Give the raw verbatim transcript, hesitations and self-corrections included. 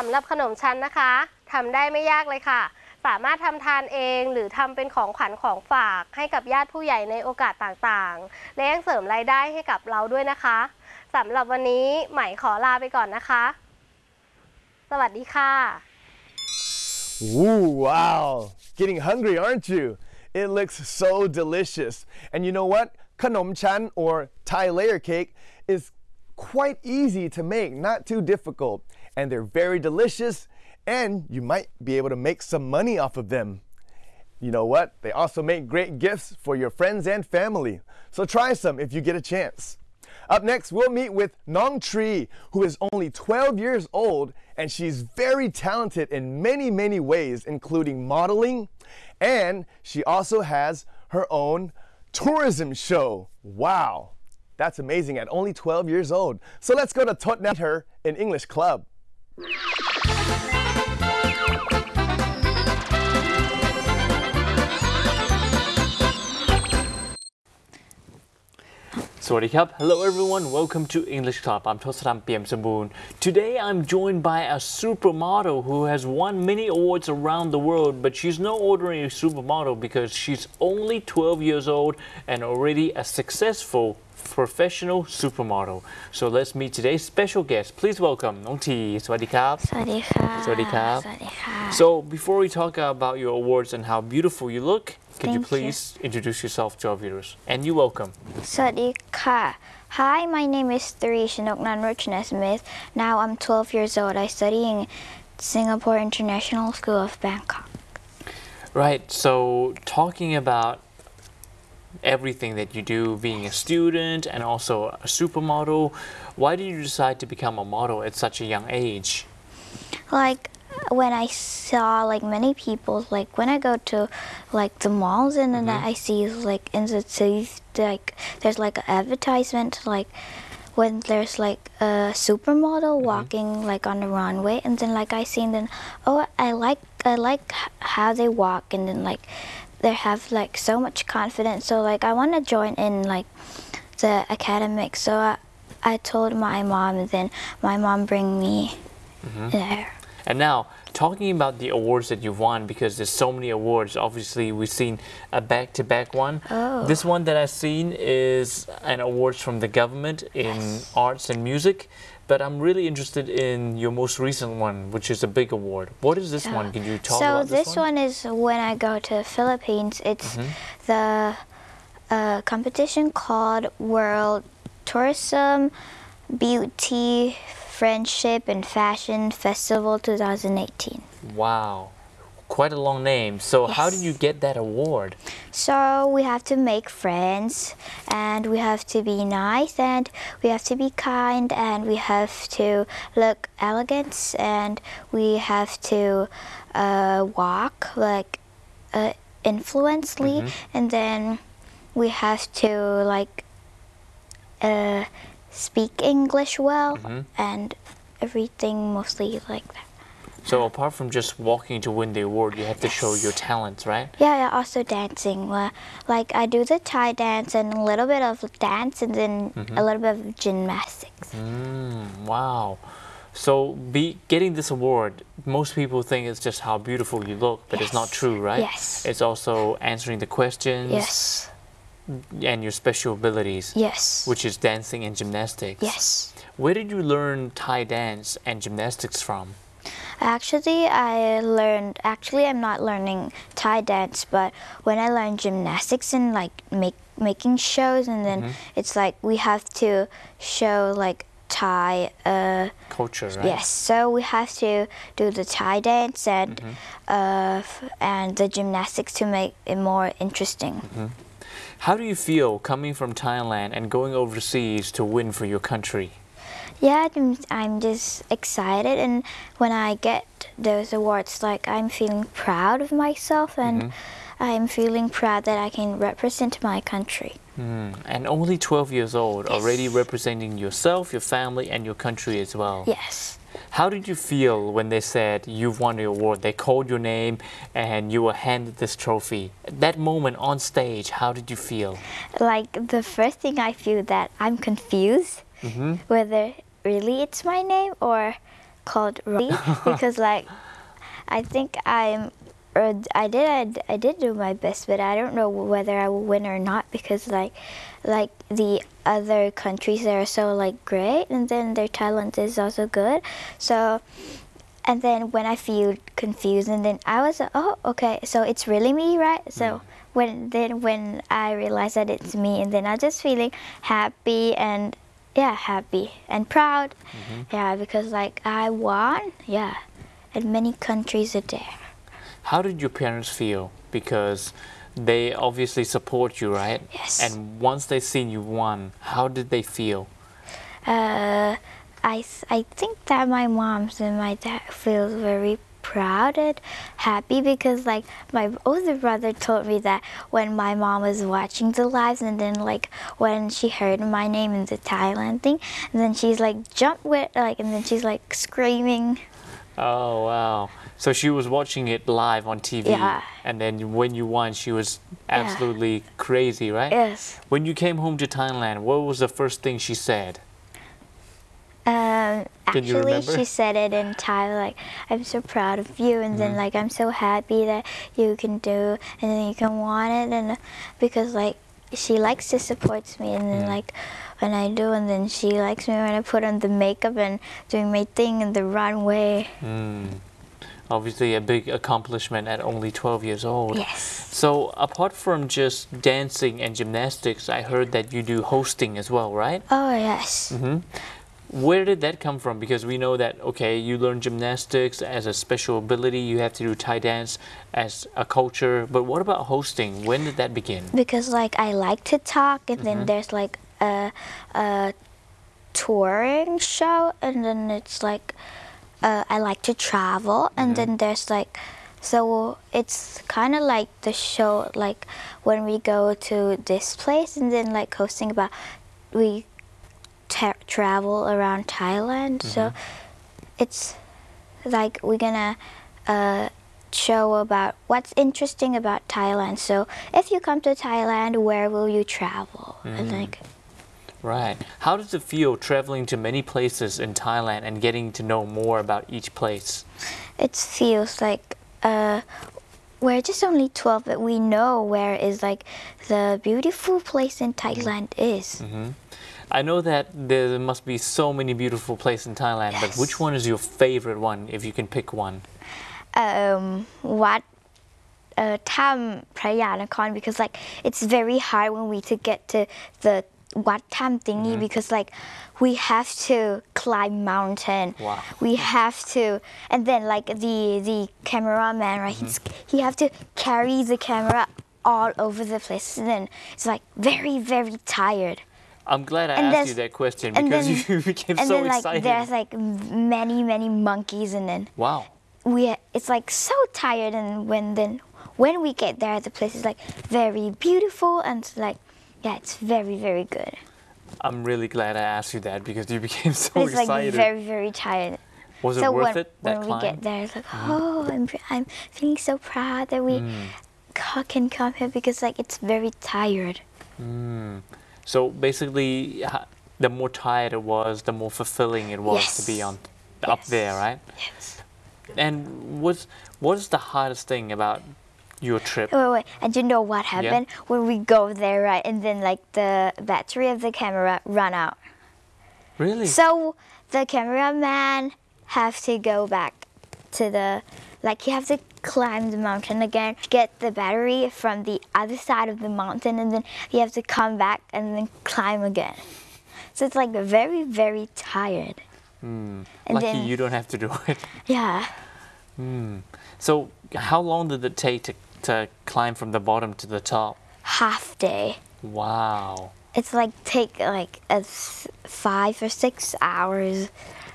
ำหรับขนมชั้นนะคะทำได้ไม่ยากเลยค่ะสามารถทำทานเองหรือทำเป็นของขวัญของฝากให้กับญาติผู้ใหญ่ในโอกาสต่างๆและยังเสริมรายได้ให้กับเราด้วยนะคะสำหรับวันนี้ไหมขอลาไปก่อนนะคะสวัสดีค่ะ Ooh, wow! Getting hungry, aren't you? It looks so delicious. And you know what? Khanom chan or Thai layer cake is quite easy to make, not too difficult. And they're very delicious, and you might be able to make some money off of them. You know what? They also make great gifts for your friends and family. So try some if you get a chance. Up next, we'll meet with Nong Tree, who is only twelve years old, and she's very talented in many, many ways, including modeling, and she also has her own tourism show. Wow, that's amazing at only twelve years old. So let's go to Tottenham her in English Club. Sawadee Hello everyone, welcome to English Club. I'm Tosaram P M Samboon. Today I'm joined by a supermodel who has won many awards around the world, but she's no ordinary supermodel because she's only twelve years old and already a successful professional supermodel. So let's meet today's special guest. Please welcome Nong T. Sawadee Krab. Sawadee Krab. Sawadee Krab. Sawadee Krab. So before we talk about your awards and how beautiful you look, could Thank you please you. introduce yourself to our viewers? And you're welcome. Sawadee Krab. Hi, my name is Therese Shanoknan Rochna Smith. Now I'm twelve years old. I study in Singapore International School of Bangkok. Right, so talking about everything that you do, being a student and also a supermodel, why did you decide to become a model at such a young age? Like when I saw like many people, like when I go to like the malls and then mm-hmm. I see like in the cities, like there's like an advertisement like when there's like a supermodel mm-hmm. walking like on the runway, and then like I seen then oh I like I like how they walk, and then like they have like so much confidence, so like I want to join in like the academic. So I, I told my mom, and then my mom bring me mm-hmm. there. And now talking about the awards that you've won, because there's so many awards. Obviously we've seen a back-to-back one. Oh. This one that I've seen is an award from the government in yes. arts and music, but I'm really interested in your most recent one, which is a big award. What is this oh. one? Can you talk so about this one? So this one is when I go to the Philippines. It's mm-hmm. the uh, competition called World Tourism Beauty Friendship and Fashion Festival twenty eighteen. Wow, quite a long name. So yes. how did you get that award? So we have to make friends, and we have to be nice, and we have to be kind, and we have to look elegant, and we have to uh, walk like uh, influentially, mm-hmm. and then we have to like uh, speak English well, mm-hmm. and everything mostly like that. So apart from just walking to win the award, you have to yes. show your talents, right? Yeah, yeah, also dancing. Like I do the Thai dance and a little bit of dance, and then mm-hmm. a little bit of gymnastics. Mm, wow. So be, getting this award, most people think it's just how beautiful you look, but yes. it's not true, right? Yes. It's also answering the questions. Yes. And your special abilities. Yes. Which is dancing and gymnastics. Yes. Where did you learn Thai dance and gymnastics from? Actually, I learned, actually I'm not learning Thai dance, but when I learned gymnastics and like make, making shows, and then mm-hmm. it's like we have to show like Thai uh, culture, right? Yes, so we have to do the Thai dance and mm-hmm. uh, and the gymnastics to make it more interesting. Mm-hmm. How do you feel coming from Thailand and going overseas to win for your country? Yeah, I'm, I'm just excited, and when I get those awards, like I'm feeling proud of myself, and mm-hmm. I'm feeling proud that I can represent my country. Mm. And only twelve years old, yes. already representing yourself, your family, and your country as well. Yes. How did you feel when they said you've won the award? They called your name and you were handed this trophy. That moment on stage, how did you feel? Like the first thing I feel that I'm confused mm-hmm. whether really it's my name or called Rocky because like I think I'm or I did I, I did do my best, but I don't know whether I will win or not because like like the other countries that are so like great, and then their talent is also good. So and then when I feel confused, and then I was oh okay, so it's really me, right? So Mm. when then when I realized that it's me, and then I just feeling happy and yeah happy and proud, yeah, because like I won, yeah, and many countries are there. How did your parents feel? Because they obviously support you, right? Yes. And once they seen you won, how did they feel? Uh, I th- I think that my mom and my dad feel very proud and happy because like my older brother told me that when my mom was watching the lives, and then like when she heard my name in the Thailand thing, and then she's like jump with like, and then she's like screaming. Oh, wow. So she was watching it live on T V. Yeah. And then when you won, she was absolutely crazy, right? Yes. When you came home to Thailand, what was the first thing she said? Um, Can you actually, remember? she said it in Thai, like, I'm so proud of you, and then, Mm-hmm. like, I'm so happy that you can do, and then you can want it, and uh, because, like, she likes to support me, and then, Mm. like, when I do, and then she likes me when I put on the makeup and doing my thing in the runway. Mm. Obviously, a big accomplishment at only twelve years old. Yes. So, apart from just dancing and gymnastics, I heard that you do hosting as well, right? Oh, yes. Hmm. Where did that come from? Because we know that, okay, you learn gymnastics as a special ability, you have to do Thai dance as a culture, but what about hosting? When did that begin? Because, like, I like to talk, and then there's, like, a, a touring show, and then it's, like, uh, I like to travel, and then there's, like, so it's kind of like the show, like, when we go to this place, and then, like, hosting about, we tra- travel around Thailand, so it's, like, we're gonna, uh, show about what's interesting about Thailand. So if you come to Thailand, where will you travel? And like, Right. How does it feel traveling to many places in Thailand and getting to know more about each place? it feels like uh, we're just only twelve, but we know where is like the beautiful place in Thailand is. I know that there must be so many beautiful places in Thailand, but which Yes. one is your favorite one if you can pick one? Um, วัด uh, ถ้ำพระยานคร because like it's very hard when we to get to the วัดถ้ำ thingy because like we have to climb mountain. Wow. We have to, and then like the the cameraman, right? He's, he have to carry the camera all over the place, and then it's like very very tired. I'm glad I And asked there's- you that question and because then- you became And so then like excited. there's like many many monkeys, and then Wow. we it's like so tired, and when then when we get there the place is like very beautiful, and it's like yeah, it's very very good. I'm really glad I asked you that because you became so But it's like excited. very very tired. Was it So worth when, it, that when climb? we get there, it's like oh, I'm I'm feeling so proud that we ca- can come here because like it's very tired. So basically, ha- the more tired it was, the more fulfilling it was to be Yes. on up Yes. there, right? Yes. And what's what is the hardest thing about your trip? Wait, wait, and you know what happened when we go there, right? And then like the battery of the camera run out. Really? So the cameraman have to go back to the, like he have to climb the mountain again, get the battery from the other side of the mountain, and then he have to come back and then climb again. So it's like very, very tired. And Lucky then, you don't have to do it. yeah, So how long did it take to, to climb from the bottom to the top? half day. Wow. It's like take like a s- five or six hours.